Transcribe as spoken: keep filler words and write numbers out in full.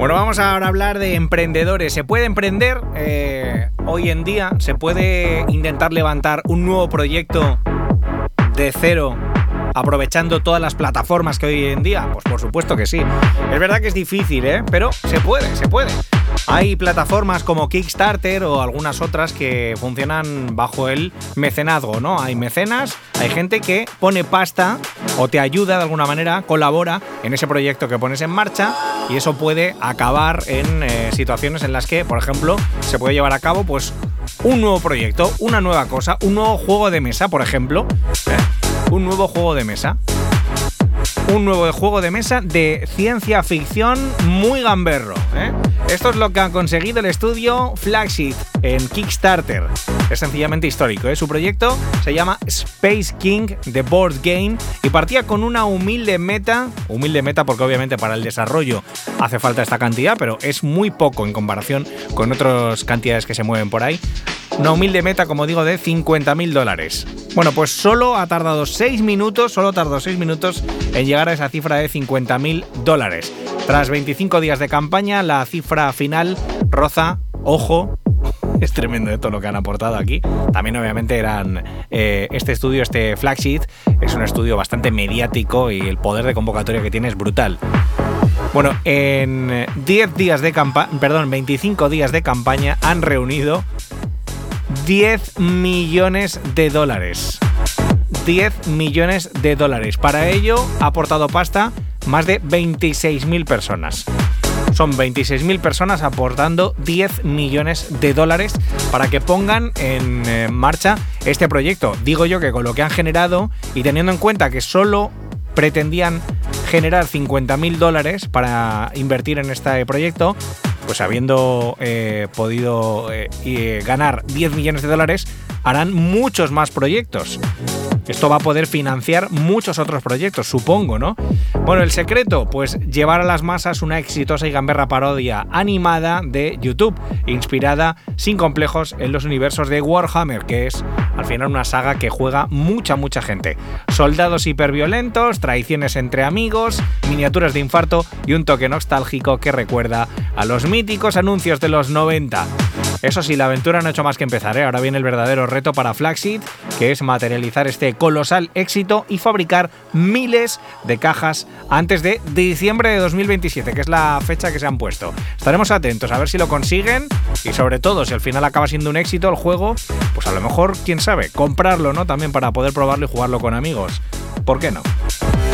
Bueno, vamos ahora a hablar de emprendedores. ¿Se puede emprender? Eh, hoy en día se puede intentar levantar un nuevo proyecto de cero, aprovechando todas las plataformas que hay hoy en día. Pues por supuesto que sí. Es verdad que es difícil, ¿eh? Pero se puede, se puede. Hay plataformas como Kickstarter o algunas otras que funcionan bajo el mecenazgo, ¿no? Hay mecenas, hay gente que pone pasta o te ayuda de alguna manera, colabora en ese proyecto que pones en marcha, y eso puede acabar en eh, situaciones en las que, por ejemplo, se puede llevar a cabo pues un nuevo proyecto, una nueva cosa, un nuevo juego de mesa, por ejemplo, ¿eh? un nuevo juego de mesa. Un nuevo juego de mesa de ciencia ficción muy gamberro, ¿eh? Esto es lo que ha conseguido el estudio Flagsheet en Kickstarter. Es sencillamente histórico, ¿eh? Su proyecto se llama Space King The Board Game y partía con una humilde meta, humilde meta porque obviamente para el desarrollo hace falta esta cantidad, pero es muy poco en comparación con otras cantidades que se mueven por ahí. Una humilde meta, como digo, de cincuenta mil dólares. Bueno, pues solo ha tardado seis minutos, solo tardó seis minutos en llegar a esa cifra de cincuenta mil dólares. Tras veinticinco días de campaña, la cifra final roza, ojo, es tremendo todo lo que han aportado aquí. También obviamente eran eh, este estudio, este Flagsheet, es un estudio bastante mediático y el poder de convocatoria que tiene es brutal. Bueno, en diez días de campaña, perdón, veinticinco días de campaña han reunido diez millones de dólares. diez millones de dólares. Para ello ha aportado pasta más de veintiséis mil personas. Son veintiséis mil personas aportando diez millones de dólares para que pongan en eh, marcha este proyecto. Digo yo que con lo que han generado y teniendo en cuenta que solo pretendían generar cincuenta mil dólares para invertir en este proyecto, pues habiendo eh, podido eh, eh, ganar diez millones de dólares, harán muchos más proyectos. Esto va a poder financiar muchos otros proyectos, supongo, ¿no? Bueno, el secreto, pues llevar a las masas una exitosa y gamberra parodia animada de YouTube, inspirada sin complejos en los universos de Warhammer, que es al final una saga que juega mucha, mucha gente. Soldados hiperviolentos, traiciones entre amigos, miniaturas de infarto y un toque nostálgico que recuerda a los míticos anuncios de los noventa. Eso sí, la aventura no ha hecho más que empezar, ¿eh? Ahora viene el verdadero reto para Flagsheet, que es materializar este colosal éxito y fabricar miles de cajas antes de diciembre de dos mil veintisiete, que es la fecha que se han puesto. Estaremos atentos a ver si lo consiguen y sobre todo si al final acaba siendo un éxito el juego, pues a lo mejor, quién sabe, comprarlo, ¿no? También para poder probarlo y jugarlo con amigos. ¿Por qué no?